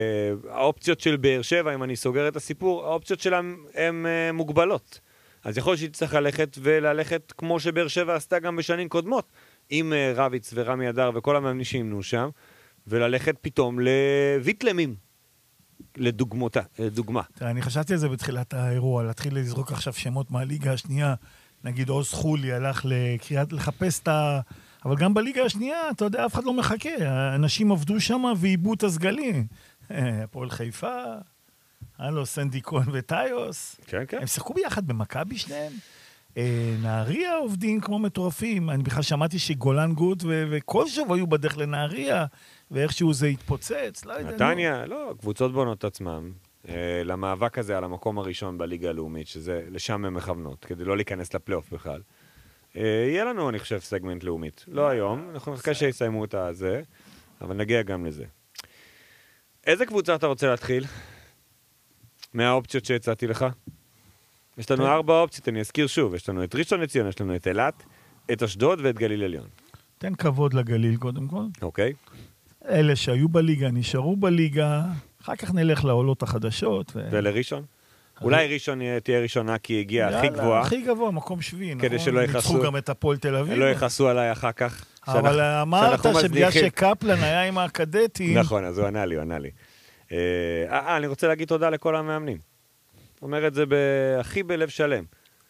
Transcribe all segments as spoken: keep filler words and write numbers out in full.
האופציות של באר שבע, אם אני סוגר את הסיפור, האופציות שלהם הן מוגבלות. אז יכול להיות שהיא צריך ללכת וללכת כמו שבאר שבע עשתה גם בשנים קודמות, עם רביץ ורמי אדר וכל המאמנים שימנו שם, וללכת פתאום לויטלמים, לדוגמתה, לדוגמה. אני חשבתי על זה בתחילת האירוע, להתחיל לזרוק עכשיו שמות מהליגה השנייה, נגיד עוז חולי הלך לקריאת, לחפש את ה... אבל גם בליגה השנייה, אתה יודע, אף אחד לא מחכה. האנשים עבדו שם ואיבו את הסגלים. הפועל חיפה, הלו, סנדי כהן וטיוס. כן, כן. הם שיחקו ביחד במכבי שניהם. נהריה עובדים כמו מטורפים. אני בכלל שמעתי שגולן גוט וכל שבוע היו בדרך לנהריה, ואיכשהו זה התפוצץ. לא יודע. נתניה, לא, קבוצות בונות עצמם. למאבק הזה על המקום הראשון בליגה הלאומית, שזה לשם הם מכוונות, כדי לא להיכנס לפלייאוף בכלל. יהיה לנו, אני חושב, סגמנט לאומית. לא היום, אנחנו נחכה שיסיימו את הזה, אבל נגיע גם לזה. איזה קבוצה אתה רוצה להתחיל? מהאופציות שהצעתי לך? יש לנו ארבע אופציות, אני אזכיר שוב. יש לנו את ראשון לציון, יש לנו את אילת, את אשדוד ואת גליל עליון. תן כבוד לגליל קודם כל. אוקיי. אלה שהיו בליגה, נשארו בליגה, אחר כך נלך לעולות החדשות. ולראשון? אולי ראשון תהיה ראשונה כי הגיע הכי גבוהה. הכי גבוה, מקום שביעי, נכון? כדי שלא יכעסו. ניצחו גם את הפועל תל אביב. לא יכעסו עליי אחר כך. אבל אמרת שבגלל שקפלן היה עם הקדטים. נכון, אז הוא ענה לי, הוא ענה לי. אה, אני רוצה להגיד תודה לכל המאמנים. אומר את זה הכי בלב שלם.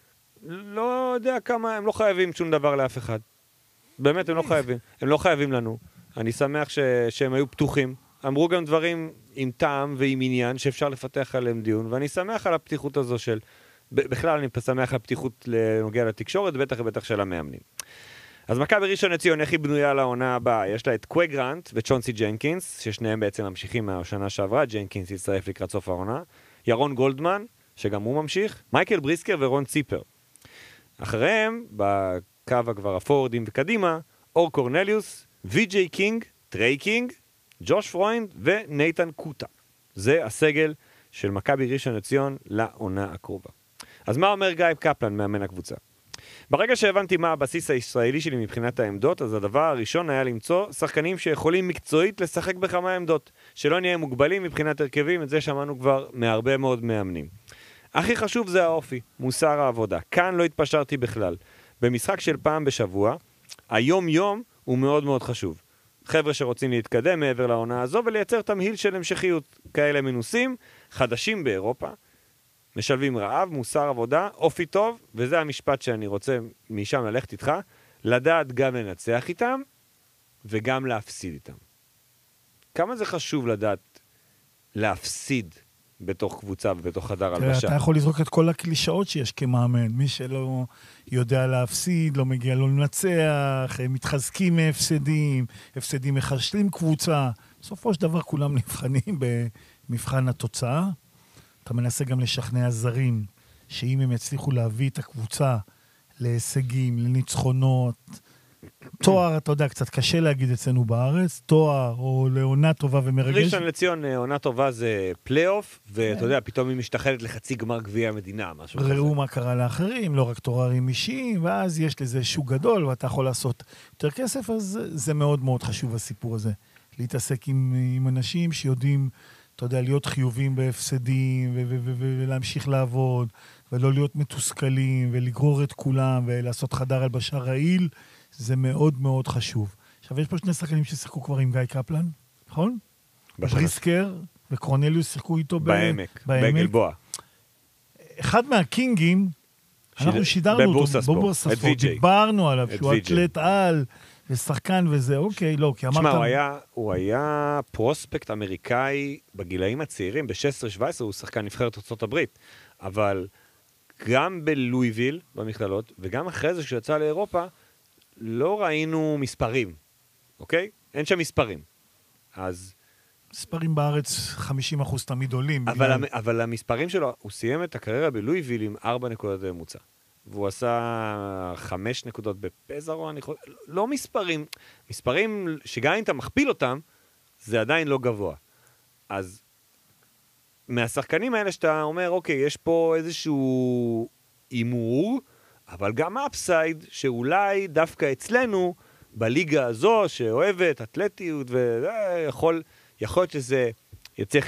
לא יודע כמה, הם לא חייבים שום דבר לאף אחד. באמת, הם לא חייבים. הם לא חייבים לנו. אני שמח שהם היו פתוחים. אמרו גם דברים עם טעם ועם עניין שאפשר לפתח עליהם דיון, ואני שמח על הפתיחות הזו של, בכלל אני שמח על הפתיחות לנוגע לתקשורת, בטח ובטח של המאמנים. אז מכבי ראשון לציון, איך היא בנויה לעונה הבאה? יש לה את קווי גרנט וצ'ונסי ג'נקינס, ששניהם בעצם ממשיכים מהשנה שעברה, ג'נקינס יצטרף לקראת סוף העונה, ירון גולדמן, שגם הוא ממשיך, מייקל בריסקר ורון ציפר. אחריהם, בקו כבר הפורדים וקדימה, אור קורנליוס, וי-ג'יי קינג, טריי קינג, ג'וש פרוינד ונייתן קוטה. זה הסגל של מכבי ראשון לציון לעונה הקרובה. אז מה אומר גיא קפלן, מאמן הקבוצה? ברגע שהבנתי מה הבסיס הישראלי שלי מבחינת העמדות, אז הדבר הראשון היה למצוא שחקנים שיכולים מקצועית לשחק בכמה עמדות, שלא נהיה מוגבלים מבחינת הרכבים, את זה שמענו כבר מהרבה מאוד מאמנים. הכי חשוב זה האופי, מוסר העבודה. כאן לא התפשרתי בכלל. במשחק של פעם בשבוע, היום יום הוא מאוד מאוד חשוב. חבר'ה שרוצים להתקדם מעבר לעונה הזו ולייצר תמהיל של המשכיות. כאלה מנוסים, חדשים באירופה, משלבים רעב, מוסר עבודה, אופי טוב, וזה המשפט שאני רוצה משם ללכת איתך, לדעת גם לנצח איתם וגם להפסיד איתם. כמה זה חשוב לדעת להפסיד בתוך קבוצה ובתוך חדר הלבשה? אתה יכול לזרוק את כל הקלישאות שיש כמאמן. מי שלא יודע להפסיד, לא מגיע לו לנצח, מתחזקים מהפסדים, הפסדים מחשלים קבוצה. בסופו של דבר כולם נבחנים במבחן התוצאה. אתה מנסה גם לשכנע זרים, שאם הם יצליחו להביא את הקבוצה להישגים, לניצחונות, תואר, אתה יודע, קצת קשה להגיד אצלנו בארץ, תואר או לעונה טובה ומרגש. ראשון לציון, עונה טובה זה פלייאוף, ואתה יודע, פתאום היא משתחלת לחצי גמר גביע המדינה, משהו כזה. ראו מה קרה לאחרים, לא רק תוארים אישיים, ואז יש לזה שוק גדול, ואתה יכול לעשות יותר כסף, אז זה מאוד מאוד חשוב הסיפור הזה. להתעסק עם, עם אנשים שיודעים, אתה יודע, להיות חיובים בהפסדים, ו- ו- ו- ולהמשיך לעבוד, ולא להיות מתוסכלים, ולגרור את כולם, ולעשות חדר הלבשה רעיל, זה מאוד מאוד חשוב. עכשיו, יש פה שני שחקנים ששיחקו כבר עם גיא קפלן, נכון? בריסקר וקורנליוס שיחקו איתו בעמק, בגלבוע. אחד מהקינגים, אנחנו שידרנו אותו, בבורסה ספורט, דיברנו עליו, שהוא אתלט על, ושחקן וזה, אוקיי, לא, כי אמרת... תשמע, הוא היה, הוא היה פרוספקט אמריקאי בגילאים הצעירים, ב-שש עשרה שבע עשרה הוא שחקן נבחרת ארצות הברית, אבל גם בלואיביל, במכללות, וגם אחרי זה שיצא לאירופה, לא ראינו מספרים, אוקיי? אין שם מספרים. אז... מספרים בארץ חמישים אחוז תמיד עולים. אבל, בגלל... אבל המספרים שלו, הוא סיים את הקריירה בלואיביל עם ארבע נקודות בממוצע. והוא עשה חמש נקודות בפזרו, אני חושב... לא מספרים. מספרים שגם אם אתה מכפיל אותם, זה עדיין לא גבוה. אז מהשחקנים האלה שאתה אומר, אוקיי, יש פה איזשהו אימור, אבל גם אפסייד, שאולי דווקא אצלנו, בליגה הזו, שאוהבת אתלטיות, ויכול יכול להיות שזה יצא